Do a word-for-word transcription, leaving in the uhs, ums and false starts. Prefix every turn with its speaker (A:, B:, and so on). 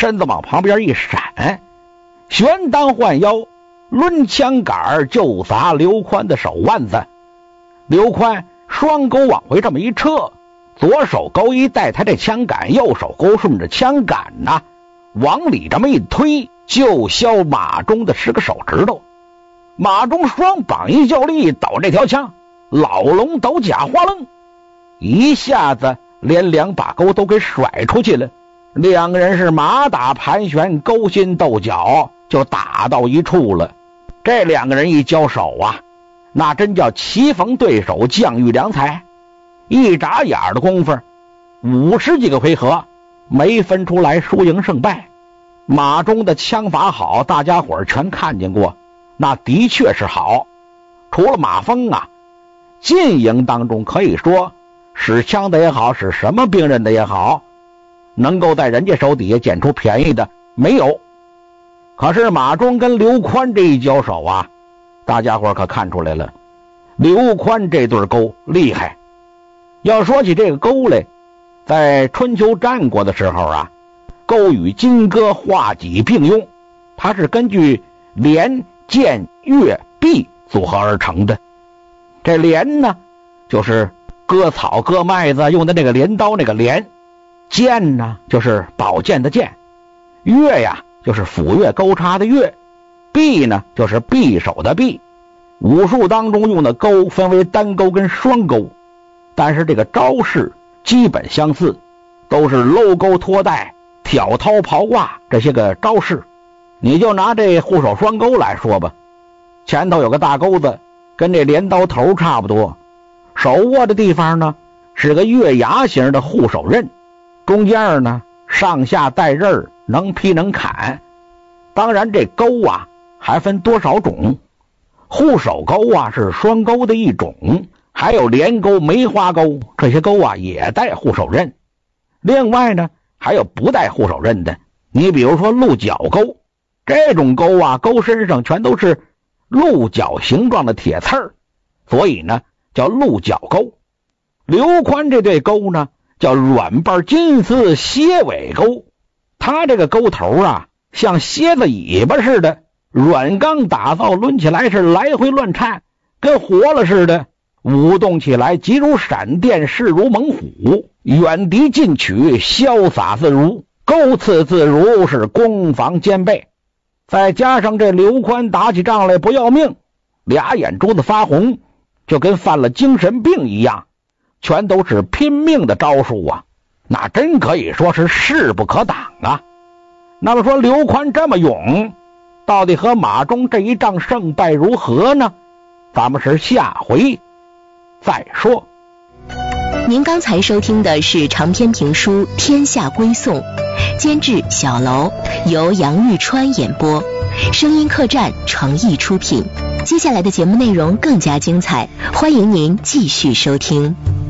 A: 身子往旁边一闪，旋当换腰，抡枪杆就砸刘宽的手腕子。刘宽双钩往回这么一撤，左手钩一带他这枪杆，右手钩顺着枪杆呐、啊，往里这么一推，就削马忠的十个手指头。马忠双膀一较力，抖这条枪，老龙斗甲花楞，一下子连两把钩都给甩出去了。两个人是马打盘旋，勾心斗角，就打到一处了。这两个人一交手啊，那真叫棋逢对手，将遇良才。一眨眼的功夫，五十几个回合没分出来输赢胜败。马忠的枪法好，大家伙儿全看见过，那的确是好。除了马蜂啊，进营当中可以说使枪的也好，使什么兵刃的也好，能够在人家手底下捡出便宜的没有。可是马忠跟刘宽这一交手啊，大家伙可看出来了，刘宽这对钩厉害。要说起这个钩来，在春秋战国的时候啊，钩与金戈画戟并用，它是根据连、剑、钺、臂组合而成的。这镰呢，就是割草割麦子用的那个镰刀那个镰；剑呢，就是宝剑的剑；钺呀，就是斧钺钩叉的钺；臂呢，就是匕首的臂。武术当中用的钩分为单钩跟双钩，但是这个招式基本相似，都是搂钩脱带、挑掏刨挂这些个招式。你就拿这护手双钩来说吧，前头有个大钩子，跟这镰刀头差不多，手握的地方呢是个月牙形的护手刃，中间呢上下带刃，能劈能砍。当然这钩啊还分多少种，护手钩啊是双钩的一种，还有连钩、梅花钩，这些钩啊也带护手刃。另外呢还有不带护手刃的，你比如说鹿角钩，这种钩啊钩身上全都是鹿角形状的铁刺儿，所以呢叫鹿角钩。刘宽这对钩呢叫软瓣金丝蝎尾钩，它这个钩头啊像蝎子尾巴似的，软钢打造，抡起来是来回乱颤，跟活了似的，舞动起来急如闪电，势如猛虎，远敌近取，潇洒自如，钩刺自如，是攻防兼备。再加上这刘宽打起仗来不要命，俩眼珠子发红，就跟犯了精神病一样，全都是拼命的招数啊，那真可以说是势不可挡啊。那么说刘宽这么勇，到底和马忠这一仗胜败如何呢？咱们是下回再说。
B: 您刚才收听的是长篇评书《天下归宋》，监制小楼，由杨玉川演播，声音客栈诚意出品。接下来的节目内容更加精彩，欢迎您继续收听。